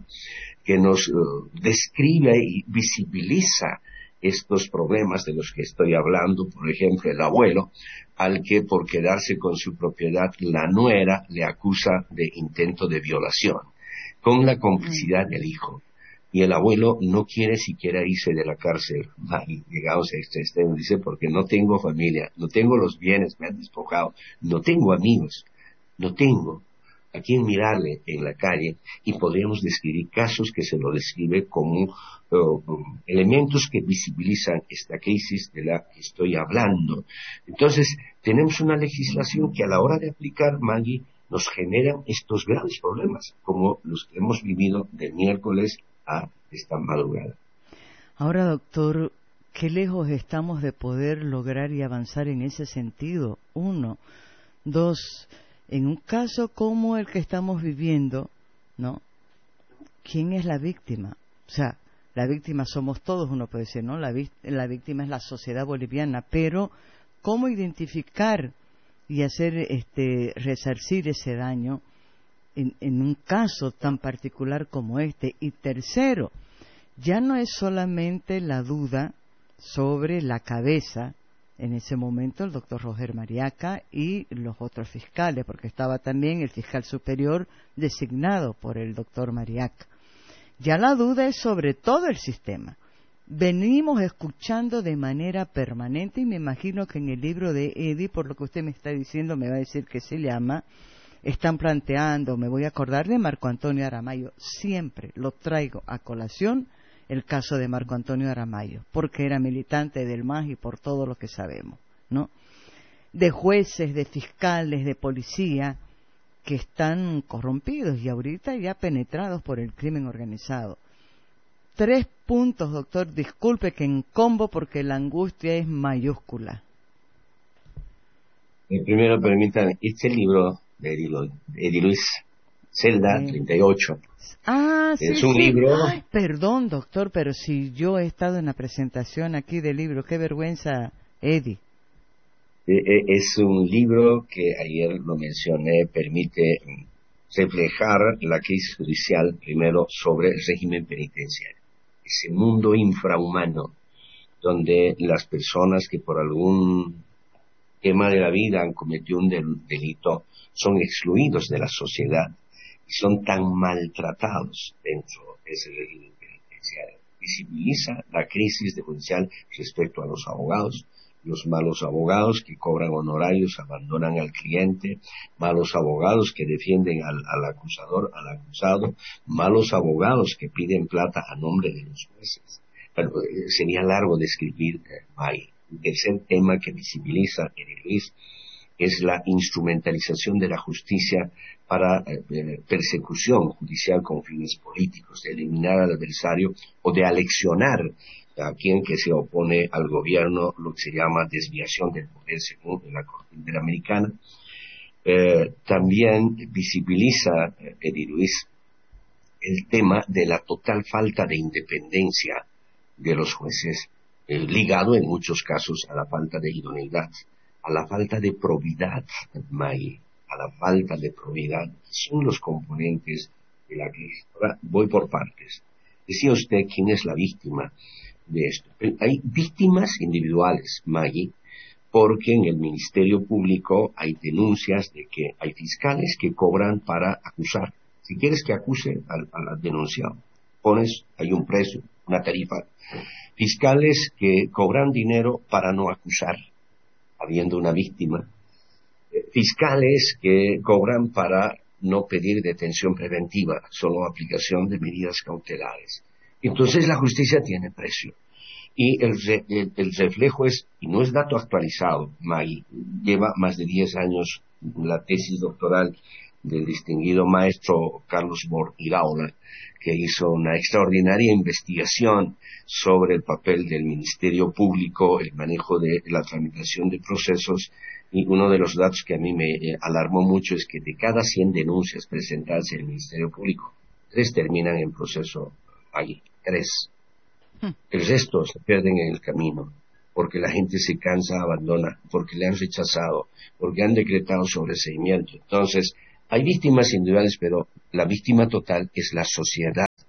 que nos describe y visibiliza estos problemas de los que estoy hablando. Por ejemplo, el abuelo, al que por quedarse con su propiedad la nuera le acusa de intento de violación, con la complicidad del hijo. Y el abuelo no quiere siquiera irse de la cárcel. Llegamos a este extremo, dice, porque no tengo familia, no tengo los bienes, me han despojado, no tengo amigos, no tengo a quien mirarle en la calle, y podríamos describir casos que se lo describe como elementos que visibilizan esta crisis de la que estoy hablando. Entonces, tenemos una legislación que a la hora de aplicar, Maggie, nos generan estos graves problemas, como los que hemos vivido de miércoles a esta madrugada. Ahora, doctor, ¿qué lejos estamos de poder lograr y avanzar en ese sentido? Uno. Dos, en un caso como el que estamos viviendo, ¿no? ¿Quién es la víctima? O sea, la víctima somos todos, uno puede decir, ¿no? La víctima es la sociedad boliviana, pero ¿cómo identificar y hacer resarcir ese daño en un caso tan particular como este? Y tercero, ya no es solamente la duda sobre la cabeza, en ese momento el doctor Roger Mariaca y los otros fiscales, porque estaba también el fiscal superior designado por el doctor Mariaca. Ya la duda es sobre todo el sistema. Venimos escuchando de manera permanente, y me imagino que en el libro de Eddie, por lo que usted me está diciendo, me va a decir que se llama, están planteando, me voy a acordar de Marco Antonio Aramayo, siempre lo traigo a colación, el caso de Marco Antonio Aramayo, porque era militante del MAS y por todo lo que sabemos, ¿no? De jueces, de fiscales, de policía, que están corrompidos y ahorita ya penetrados por el crimen organizado. 3 puntos, doctor, disculpe que en combo porque la angustia es mayúscula. Primero, permítanme, este libro de Eddie Luis, Celda 38. Es un libro... Ay, perdón, doctor, pero si yo he estado en la presentación aquí del libro, qué vergüenza, Eddie. Es un libro que ayer lo mencioné, permite reflejar la crisis judicial primero sobre el régimen penitenciario. Ese mundo infrahumano donde las personas que por algún tema de la vida han cometido un delito son excluidos de la sociedad y son tan maltratados dentro de ese régimen penitenciario. Visibiliza la crisis judicial respecto a los abogados, los malos abogados que cobran honorarios, abandonan al cliente, malos abogados que defienden al acusador, al acusado, malos abogados que piden plata a nombre de los jueces. Bueno, sería largo describir, el tercer tema que visibiliza Eddie Luis es la instrumentalización de la justicia para persecución judicial con fines políticos, de eliminar al adversario o de aleccionar a quien que se opone al gobierno, lo que se llama desviación del poder según la Corte Interamericana. También visibiliza Eddie Luis el tema de la total falta de independencia de los jueces, ligado en muchos casos a la falta de idoneidad, a la falta de probidad, a la falta de probidad, son los componentes de la crisis. Ahora voy por partes. Decía usted quién es la víctima de esto. Hay víctimas individuales, Maggie, porque en el Ministerio Público hay denuncias de que hay fiscales que cobran para acusar. Si quieres que acuse al denunciado, hay un precio, una tarifa. Fiscales que cobran dinero para no acusar, habiendo una víctima. Fiscales que cobran para no pedir detención preventiva, solo aplicación de medidas cautelares. Entonces la justicia tiene precio. Y el reflejo es, y no es dato actualizado, Maggie, lleva más de 10 años la tesis doctoral del distinguido maestro Carlos Iraola, que hizo una extraordinaria investigación sobre el papel del Ministerio Público, el manejo de la tramitación de procesos, y uno de los datos que a mí me alarmó mucho es que de cada 100 denuncias presentadas en el Ministerio Público, 3 terminan en proceso. Hay 3. El resto se pierden en el camino, porque la gente se cansa, abandona, porque le han rechazado, porque han decretado sobreseimiento. Entonces, hay víctimas individuales, pero la víctima total es la sociedad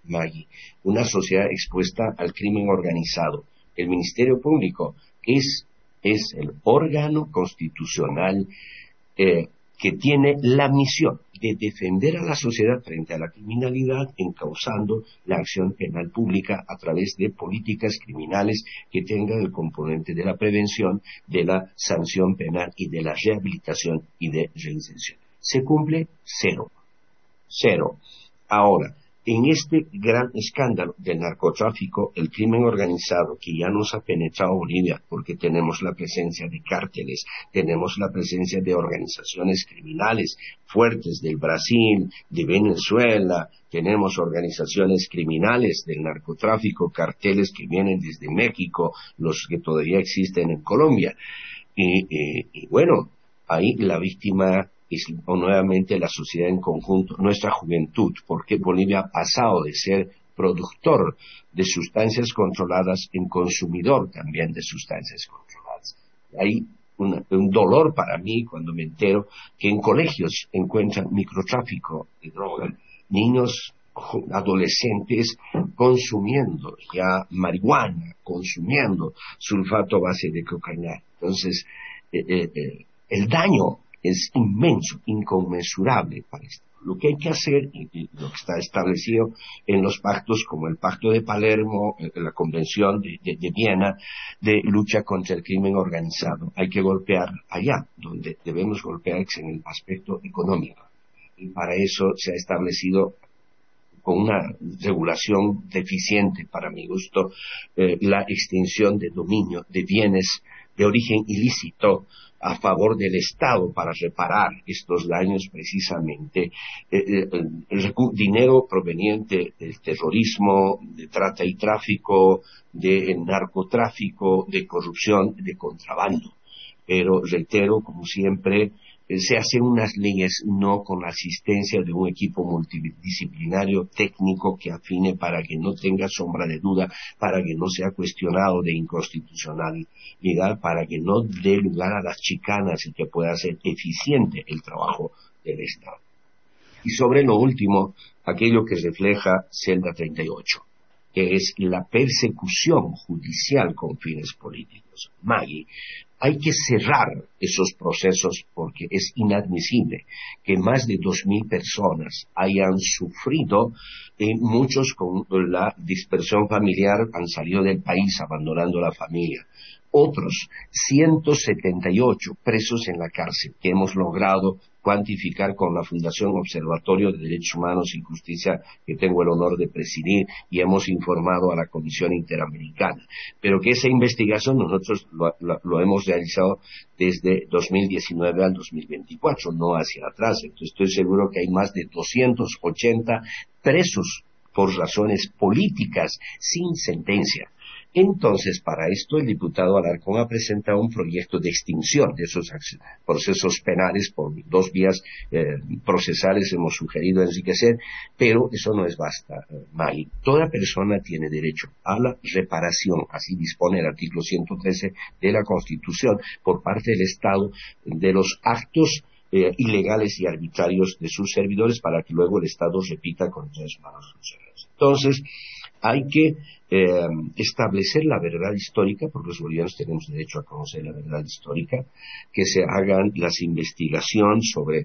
Maggie, una sociedad expuesta al crimen organizado. El Ministerio Público es el órgano constitucional que tiene la misión de defender a la sociedad frente a la criminalidad, encauzando la acción penal pública a través de políticas criminales que tengan el componente de la prevención, de la sanción penal y de la rehabilitación y de reinserción. Se cumple cero. Ahora, en este gran escándalo del narcotráfico, el crimen organizado que ya nos ha penetrado Bolivia, porque tenemos la presencia de cárteles, tenemos la presencia de organizaciones criminales fuertes del Brasil, de Venezuela, tenemos organizaciones criminales del narcotráfico, carteles que vienen desde México, los que todavía existen en Colombia. Y bueno, ahí la víctima es nuevamente la sociedad en conjunto, nuestra juventud, porque Bolivia ha pasado de ser productor de sustancias controladas en consumidor también de sustancias controladas. Hay un dolor para mí cuando me entero que en colegios encuentran microtráfico de droga, niños, adolescentes consumiendo ya marihuana, consumiendo sulfato a base de cocaína. Entonces, el daño es inmenso, inconmensurable para esto. Lo que hay que hacer, y lo que está establecido en los pactos como el Pacto de Palermo, la Convención de Viena, de lucha contra el crimen organizado, hay que golpear allá, donde debemos golpear en el aspecto económico. Y para eso se ha establecido con una regulación deficiente, para mi gusto, la extinción de dominio de bienes de origen ilícito a favor del Estado para reparar estos daños precisamente, dinero proveniente del terrorismo, de trata y tráfico, de narcotráfico, de corrupción, de contrabando. Pero reitero, como siempre, se hacen unas leyes no con la asistencia de un equipo multidisciplinario técnico que afine para que no tenga sombra de duda, para que no sea cuestionado de inconstitucionalidad, para que no dé lugar a las chicanas y que pueda ser eficiente el trabajo del Estado. Y sobre lo último, aquello que refleja Celda 38, que es la persecución judicial con fines políticos. Maggie, hay que cerrar esos procesos porque es inadmisible que más de 2.000 personas hayan sufrido, muchos con la dispersión familiar han salido del país abandonando la familia. Otros 178 presos en la cárcel que hemos logrado cuantificar con la Fundación Observatorio de Derechos Humanos y Justicia que tengo el honor de presidir y hemos informado a la Comisión Interamericana. Pero que esa investigación nosotros lo hemos realizado desde 2019 al 2024, no hacia atrás. Entonces estoy seguro que hay más de 280 presos por razones políticas sin sentencia. Entonces, para esto, el diputado Alarcón ha presentado un proyecto de extinción de esos procesos penales por 2 vías procesales, hemos sugerido enriquecer, pero eso no es basta, Maggie. Toda persona tiene derecho a la reparación, así dispone el artículo 113 de la Constitución, por parte del Estado, de los actos ilegales y arbitrarios de sus servidores, para que luego el Estado repita contra sus malos funcionarios. Entonces, hay que establecer la verdad histórica, porque los bolivianos tenemos derecho a conocer la verdad histórica, que se hagan las investigaciones sobre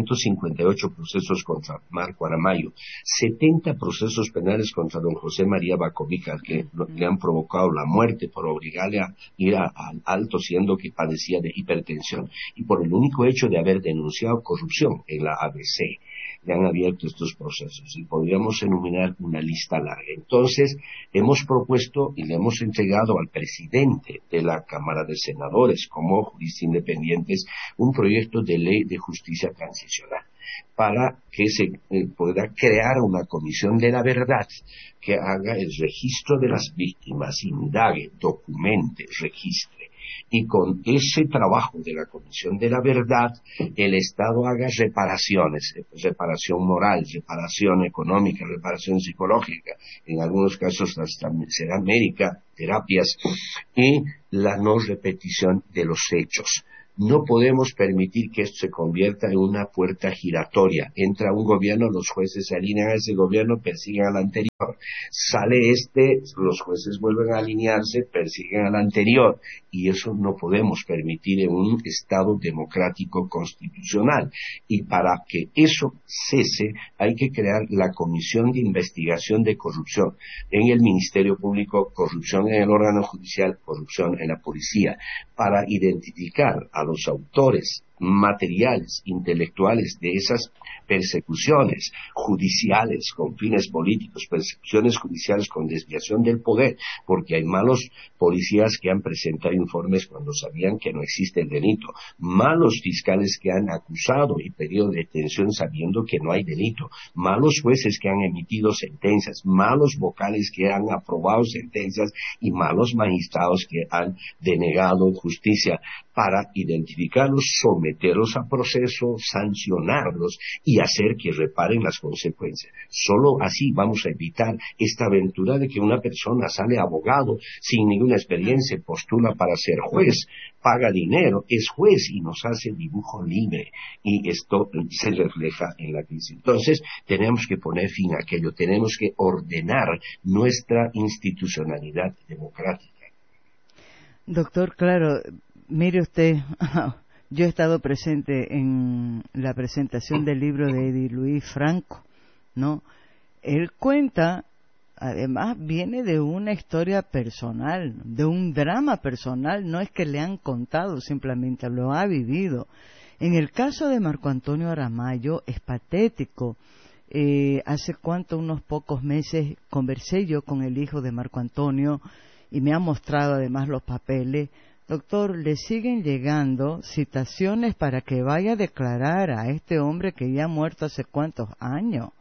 258 procesos contra Marco Aramayo, 70 procesos penales contra don José María Bacovica, que le han provocado la muerte por obligarle a ir al alto siendo que padecía de hipertensión, y por el único hecho de haber denunciado corrupción en la ABC. Le han abierto estos procesos y podríamos enumerar una lista larga. Entonces, hemos propuesto y le hemos entregado al presidente de la Cámara de Senadores como juristas independientes un proyecto de ley de justicia transicional para que se pueda crear una comisión de la verdad que haga el registro de las víctimas, indague, documente, registre. Y con ese trabajo de la Comisión de la Verdad, el Estado haga reparaciones, reparación moral, reparación económica, reparación psicológica, en algunos casos hasta será médica, terapias, y la no repetición de los hechos. No podemos permitir que esto se convierta en una puerta giratoria. Entra un gobierno, los jueces se alinean a ese gobierno, persiguen al anterior. Sale los jueces vuelven a alinearse, persiguen al anterior. Y eso no podemos permitir en un Estado democrático constitucional. Y para que eso cese, hay que crear la Comisión de Investigación de Corrupción en el Ministerio Público, corrupción en el órgano judicial, corrupción en la policía, para identificar a los autores materiales, intelectuales de esas persecuciones judiciales con fines políticos, persecuciones judiciales con desviación del poder, porque hay malos policías que han presentado informes cuando sabían que no existe el delito, malos fiscales que han acusado y pedido detención sabiendo que no hay delito, malos jueces que han emitido sentencias, malos vocales que han aprobado sentencias y malos magistrados que han denegado justicia, para identificarlos, someterlos a proceso, sancionarlos y hacer que reparen las consecuencias. Solo así vamos a evitar esta aventura de que una persona sale abogado sin ninguna experiencia, postula para ser juez, paga dinero, es juez y nos hace dibujo libre, y esto se refleja en la crisis. Entonces tenemos que poner fin a aquello, tenemos que ordenar nuestra institucionalidad democrática. Doctor, claro, mire usted, yo he estado presente en la presentación del libro de Eddie Luis Franco, ¿no? Él cuenta, además viene de una historia personal, de un drama personal, no es que le han contado, simplemente lo ha vivido. En el caso de Marco Antonio Aramayo es patético. Hace unos pocos meses conversé yo con el hijo de Marco Antonio y me ha mostrado además los papeles. Doctor, le siguen llegando citaciones para que vaya a declarar a este hombre que ya ha muerto hace cuántos años.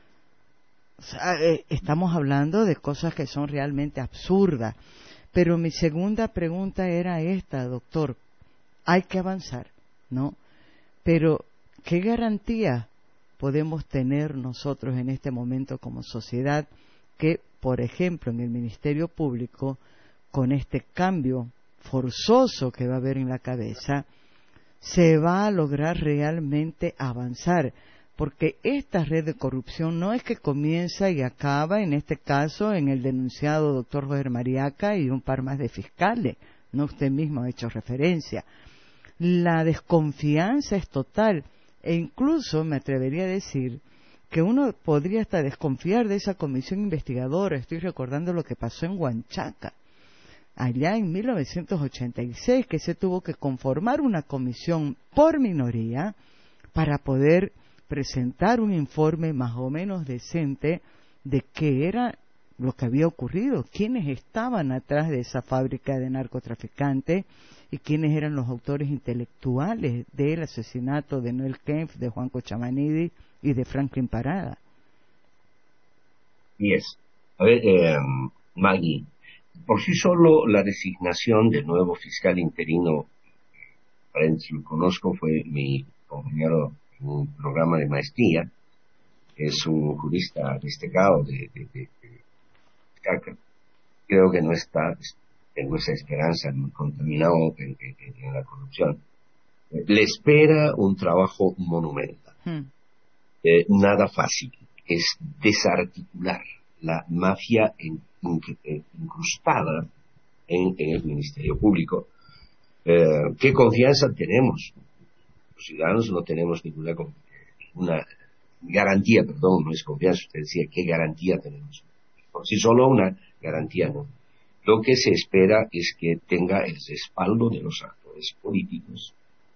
O sea, estamos hablando de cosas que son realmente absurdas. Pero mi segunda pregunta era esta, doctor. Hay que avanzar, ¿no? Pero, ¿qué garantía podemos tener nosotros en este momento como sociedad que, por ejemplo, en el Ministerio Público, con este cambio forzoso que va a haber en la cabeza, se va a lograr realmente avanzar? Porque esta red de corrupción no es que comienza y acaba, en este caso, en el denunciado doctor Roger Mariaca y un par más de fiscales, no, usted mismo ha hecho referencia. La desconfianza es total, e incluso me atrevería a decir que uno podría hasta desconfiar de esa comisión investigadora. Estoy recordando lo que pasó en Huanchaca, allá en 1986, que se tuvo que conformar una comisión por minoría para poder presentar un informe más o menos decente de qué era lo que había ocurrido, quiénes estaban atrás de esa fábrica de narcotraficantes y quiénes eran los autores intelectuales del asesinato de Noel Kempf, de Juan Cochamanidi y de Franklin Parada. Yes. A ver, Maggie, por sí solo la designación del nuevo fiscal interino, lo conozco, fue mi compañero en un programa de maestría, es un jurista destacado de Caca. Creo que no está, tengo esa esperanza, contaminado en la corrupción. Le espera un trabajo monumental. Nada fácil, es desarticular la mafia incrustada en el Ministerio Público. ¿Qué confianza tenemos? Los ciudadanos no tenemos ninguna garantía, perdón, no es confianza, usted decía, ¿qué garantía tenemos? Por sí solo una garantía no. Lo que se espera es que tenga el respaldo de los actores políticos,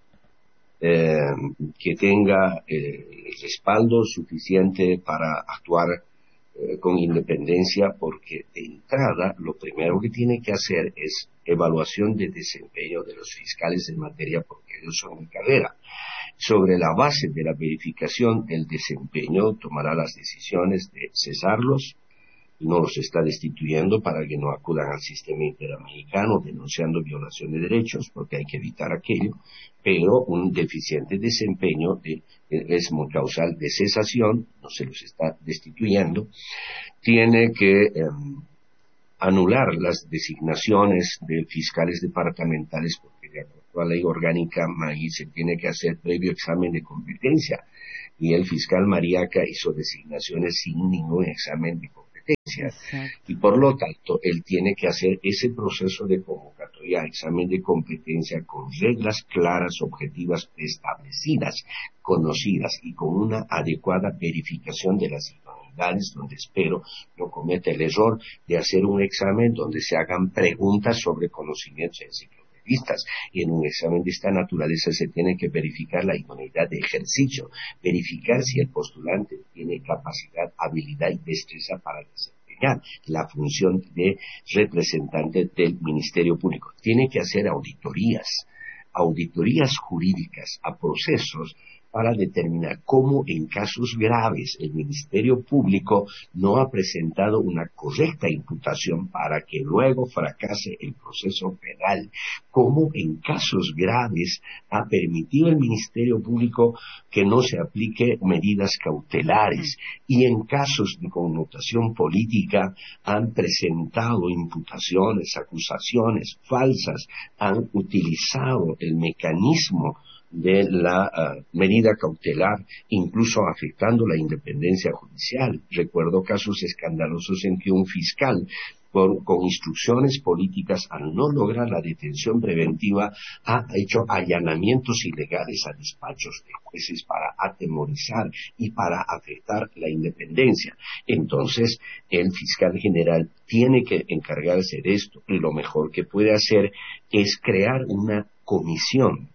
que tenga el respaldo suficiente para actuar con independencia, porque de entrada lo primero que tiene que hacer es evaluación de desempeño de los fiscales en materia, porque ellos son de carrera. Sobre la base de la verificación del desempeño tomará las decisiones de cesarlos, no los está destituyendo para que no acudan al sistema interamericano denunciando violación de derechos, porque hay que evitar aquello, pero un deficiente desempeño es muy causal de cesación, no se los está destituyendo. Tiene que anular las designaciones de fiscales departamentales, porque de acuerdo actual ley orgánica, Maggie, se tiene que hacer previo examen de competencia. Y el fiscal Mariaca hizo designaciones sin ningún examen de competencia. Exacto. Y por lo tanto, él tiene que hacer ese proceso de convocatoria, examen de competencia con reglas claras, objetivas, establecidas, conocidas y con una adecuada verificación de las idoneidades, donde espero no cometa el error de hacer un examen donde se hagan preguntas sobre conocimientos enciclopédicos. Y en un examen de esta naturaleza se tiene que verificar la idoneidad de ejercicio, verificar si el postulante tiene capacidad, habilidad y destreza para desempeñar la función de representante del Ministerio Público. Tiene que hacer auditorías jurídicas a procesos para determinar cómo en casos graves el Ministerio Público no ha presentado una correcta imputación para que luego fracase el proceso penal, cómo en casos graves ha permitido el Ministerio Público que no se aplique medidas cautelares y en casos de connotación política han presentado imputaciones, acusaciones falsas, han utilizado el mecanismo de la medida cautelar, incluso afectando la independencia judicial. Recuerdo casos escandalosos en que un fiscal, con instrucciones políticas, al no lograr la detención preventiva, ha hecho allanamientos ilegales a despachos de jueces para atemorizar y para afectar la independencia. Entonces, el fiscal general tiene que encargarse de esto, y lo mejor que puede hacer es crear una comisión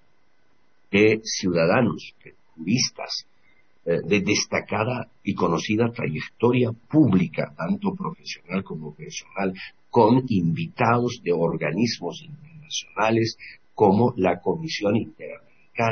de ciudadanos, de juristas, de destacada y conocida trayectoria pública, tanto profesional como personal, con invitados de organismos internacionales como la Comisión Interamericana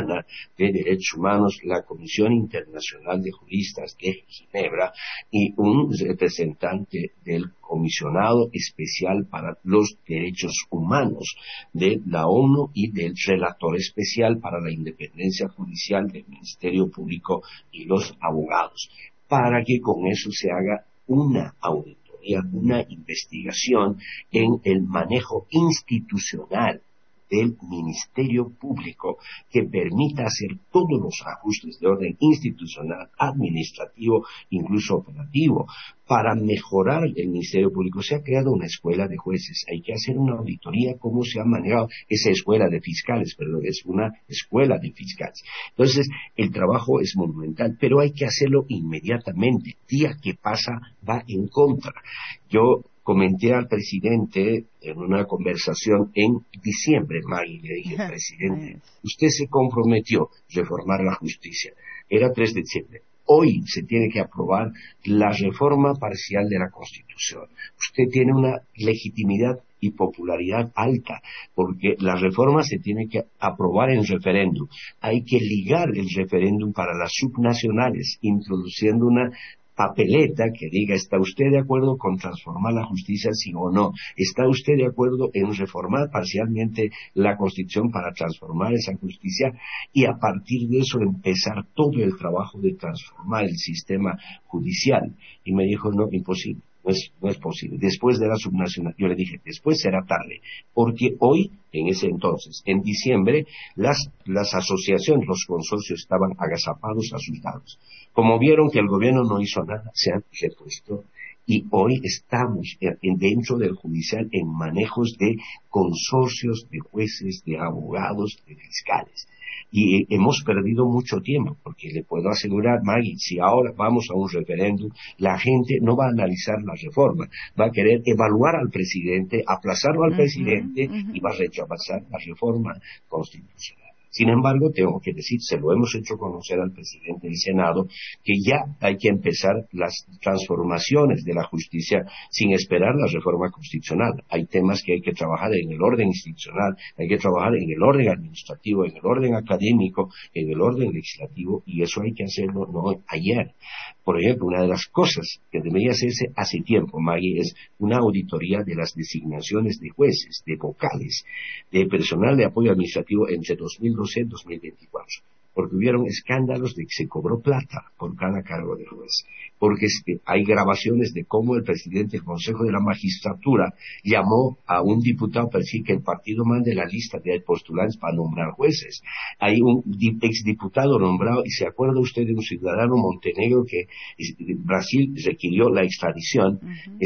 de Derechos Humanos, la Comisión Internacional de Juristas de Ginebra y un representante del Comisionado Especial para los Derechos Humanos de la ONU y del Relator Especial para la Independencia Judicial del Ministerio Público y los abogados, para que con eso se haga una auditoría, una investigación en el manejo institucional del Ministerio Público que permita hacer todos los ajustes de orden institucional, administrativo, incluso operativo, para mejorar el Ministerio Público. Se ha creado una escuela de jueces, hay que hacer una auditoría cómo se ha manejado esa escuela de fiscales, perdón, es una escuela de fiscales. Entonces, el trabajo es monumental, pero hay que hacerlo inmediatamente. Día que pasa va en contra. Yo comenté al presidente en una conversación en diciembre, Maggie, le dije, presidente, usted se comprometió a reformar la justicia. Era 3 de diciembre. Hoy se tiene que aprobar la reforma parcial de la Constitución. Usted tiene una legitimidad y popularidad alta, porque la reforma se tiene que aprobar en referéndum. Hay que ligar el referéndum para las subnacionales, introduciendo una papeleta que diga, ¿está usted de acuerdo con transformar la justicia, sí o no? ¿Está usted de acuerdo en reformar parcialmente la Constitución para transformar esa justicia? Y a partir de eso empezar todo el trabajo de transformar el sistema judicial. Y me dijo, no, imposible. No es posible. Después de la subnacional, yo le dije, después será tarde, porque hoy, en ese entonces, en diciembre, las asociaciones, los consorcios estaban agazapados, asustados. Como vieron que el gobierno no hizo nada, se han repuesto y hoy estamos dentro del judicial en manejos de consorcios de jueces, de abogados, de fiscales. Y hemos perdido mucho tiempo, porque le puedo asegurar, Maggie, si ahora vamos a un referéndum, la gente no va a analizar la reforma, va a querer evaluar al presidente, aplazarlo al presidente y va a rechazar la reforma constitucional. Sin embargo, tengo que decir, se lo hemos hecho conocer al presidente del Senado, que ya hay que empezar las transformaciones de la justicia sin esperar la reforma constitucional. Hay temas que hay que trabajar en el orden institucional, hay que trabajar en el orden administrativo, en el orden académico, en el orden legislativo, y eso hay que hacerlo no ayer. Por ejemplo, una de las cosas que debería hacerse hace tiempo, Maggie, es una auditoría de las designaciones de jueces, de vocales, de personal de apoyo administrativo entre 2012 y 2024, porque hubieron escándalos de que se cobró plata por cada cargo de juez. porque hay grabaciones de cómo el presidente del Consejo de la Magistratura llamó a un diputado para decir que el partido mande la lista de postulantes para nombrar jueces. Hay un exdiputado nombrado, y se acuerda usted de un ciudadano montenegro que Brasil requirió la extradición,